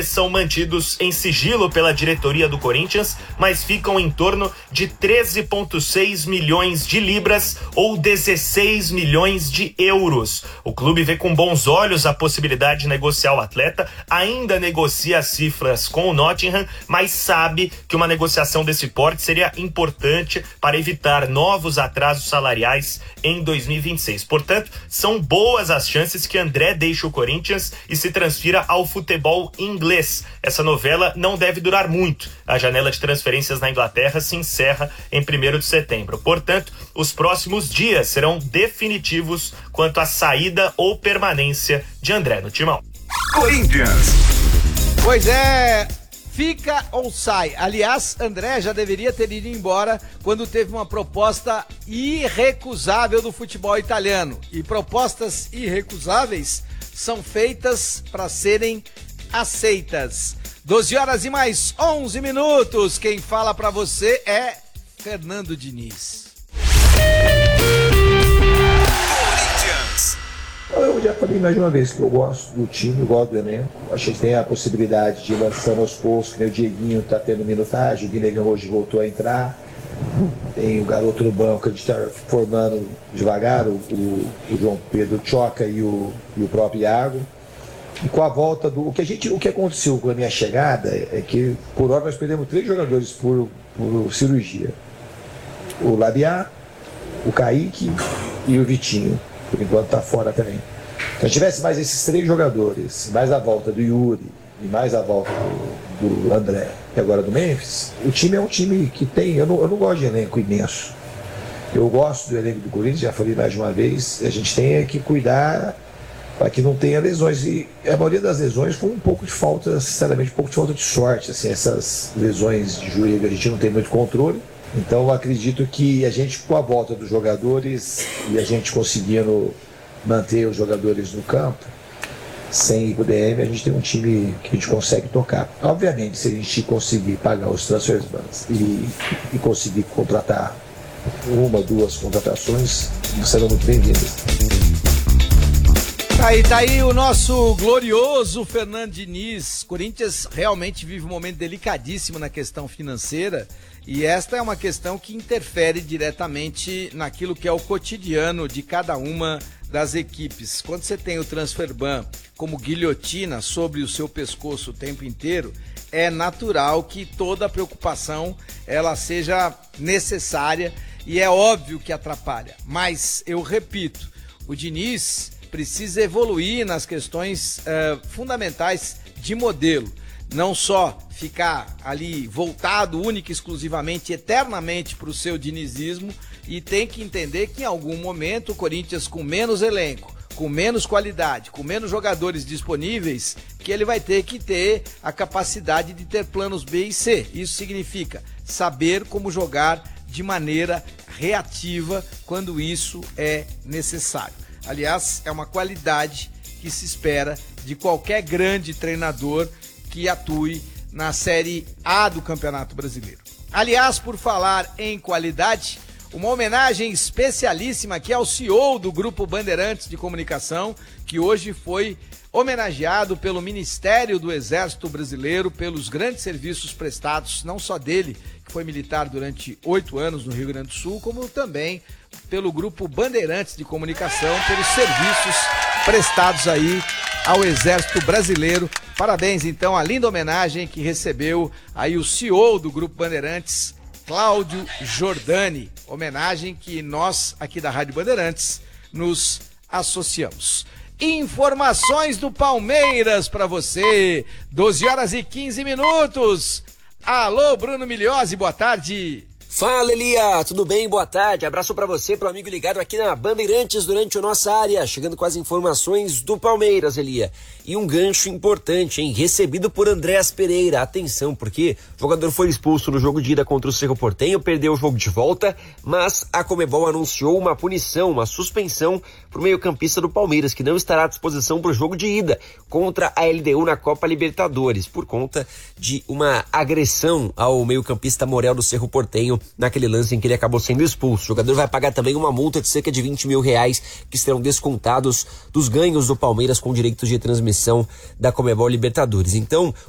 valores são mantidos em sigilo pela diretoria do Corinthians, mas ficam em torno de 13,6 milhões de libras ou 16 milhões de euros. O clube vê com bons olhos a possibilidade de negociar o atleta, ainda negocia as cifras com o Nottingham, mas sabe que uma negociação desse porte seria importante para evitar novos atrasos salariais em 2026. Portanto, são boas as chances que André deixe o Corinthians e se transfira ao futebol inglês. Essa novela não deve durar muito. A janela de transferências na Inglaterra se encerra em 1º de setembro. Portanto, os próximos dias serão definitivos quanto à saída ou permanência de André no timão. Corinthians. Pois é, fica ou sai? Aliás, André já deveria ter ido embora quando teve uma proposta irrecusável do futebol italiano. E propostas irrecusáveis são feitas para serem aceitas. 12 horas e mais 11 minutos. Quem fala para você é Fernando Diniz. Eu já falei mais de uma vez que eu gosto do time, eu gosto do elenco. Acho que tem a possibilidade de ir lançando aos poucos, que nem o Dieguinho tá tendo minutagem, o Guilherme hoje voltou a entrar. Tem o garoto no banco que a gente está formando devagar, o João Pedro Choca e o próprio Iago. E com a volta do... O que aconteceu com a minha chegada é que, por hora, nós perdemos 3 jogadores por cirurgia. O Labiá, o Kaique e o Vitinho. Por enquanto está fora também. Se eu tivesse mais esses 3 jogadores, mais a volta do Yuri e mais a volta do André e agora do Memphis, o time é um time que tem... Eu não gosto de elenco imenso. Eu gosto do elenco do Corinthians, já falei mais de uma vez. A gente tem que cuidar para que não tenha lesões. E a maioria das lesões foi um pouco de falta, sinceramente, um pouco de falta de sorte. Assim, essas lesões de joelho a gente não tem muito controle. Então eu acredito que a gente, com a volta dos jogadores e a gente conseguindo manter os jogadores no campo, sem ir pro DM, a gente tem um time que a gente consegue tocar. Obviamente, se a gente conseguir pagar os transfers e conseguir contratar 1, 2 contratações, serão muito bem-vindas. Tá aí o nosso glorioso Fernando Diniz. Corinthians realmente vive um momento delicadíssimo na questão financeira e esta é uma questão que interfere diretamente naquilo que é o cotidiano de cada uma das equipes. Quando você tem o transferban como guilhotina sobre o seu pescoço o tempo inteiro, é natural que toda a preocupação ela seja necessária e é óbvio que atrapalha. Mas, eu repito, o Diniz precisa evoluir nas questões fundamentais de modelo. Não só ficar ali voltado única e exclusivamente, eternamente para o seu dinizismo, e tem que entender que em algum momento o Corinthians, com menos elenco, com menos qualidade, com menos jogadores disponíveis, que ele vai ter que ter a capacidade de ter planos B e C. Isso significa saber como jogar de maneira reativa quando isso é necessário. Aliás, é uma qualidade que se espera de qualquer grande treinador que atue na Série A do Campeonato Brasileiro. Aliás, por falar em qualidade, uma homenagem especialíssima aqui ao CEO do Grupo Bandeirantes de Comunicação, que hoje foi homenageado pelo Ministério do Exército Brasileiro pelos grandes serviços prestados, não só dele, que foi militar durante 8 anos no Rio Grande do Sul, como também pelo Grupo Bandeirantes de Comunicação, pelos serviços prestados aí ao Exército Brasileiro. Parabéns, então, à linda homenagem que recebeu aí o CEO do Grupo Bandeirantes, Cláudio Jordani. Homenagem que nós, aqui da Rádio Bandeirantes, nos associamos. Informações do Palmeiras para você. 12 horas e 15 minutos. Alô, Bruno Migliozzi, boa tarde. Fala, Elia, tudo bem? Boa tarde, abraço pra você, pro amigo ligado aqui na Bandeirantes durante a nossa área, chegando com as informações do Palmeiras, Elia. E um gancho importante, hein, recebido por Andrés Pereira, atenção, porque o jogador foi expulso no jogo de ida contra o Cerro Porteño, perdeu o jogo de volta, mas a Conmebol anunciou uma punição, uma suspensão pro meio-campista do Palmeiras, que não estará à disposição pro jogo de ida contra a LDU na Copa Libertadores, por conta de uma agressão ao meio-campista Morel do Cerro Porteño, naquele lance em que ele acabou sendo expulso. O jogador vai pagar também uma multa de cerca de R$20 mil, que serão descontados dos ganhos do Palmeiras com direitos de transmissão da Conmebol Libertadores. Então,